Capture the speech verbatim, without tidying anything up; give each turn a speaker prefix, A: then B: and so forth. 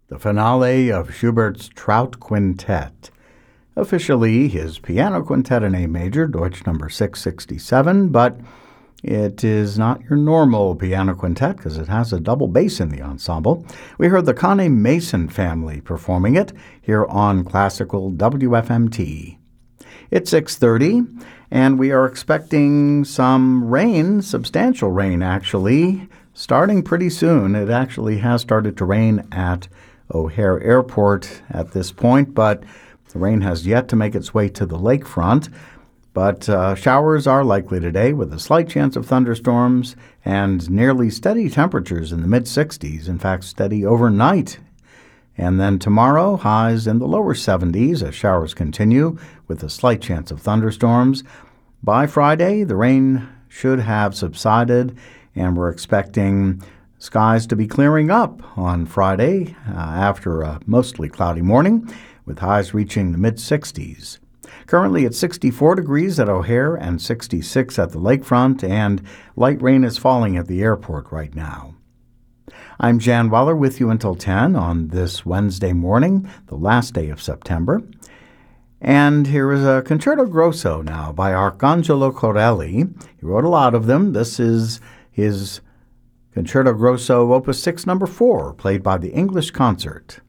A: the finale of Schubert's Trout Quintet. Officially his piano quintet in A major, Deutsch number six sixty-seven, but it is not your normal piano quintet because it has a double bass in the ensemble. We heard the Connie Mason family performing it here on Classical W F M T. It's six thirty, and we are expecting some rain, substantial rain actually, starting pretty soon. It actually has started to rain at O'Hare Airport at this point, but the rain has yet to make its way to the lakefront. But uh, showers are likely today with a slight chance of thunderstorms and nearly steady temperatures in the mid sixties, in fact steady overnight. And then tomorrow, highs in the lower seventies as showers continue with a slight chance of thunderstorms. By Friday, the rain should have subsided, and we're expecting skies to be clearing up on Friday uh, after a mostly cloudy morning, with highs reaching the mid sixties. Currently at sixty-four degrees at O'Hare and sixty-six at the lakefront, and light rain is falling at the airport right now. I'm Jan Weller with you until ten on this Wednesday morning, the last day of September. And here is a Concerto Grosso now by Arcangelo Corelli. He wrote a lot of them. This is his Concerto Grosso Opus six, number four, played by the English Concert.